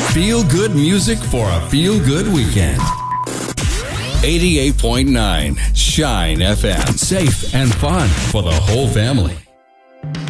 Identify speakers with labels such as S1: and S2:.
S1: Feel-good music for a feel-good weekend. 88.9 Shine FM. Safe and fun for the whole family.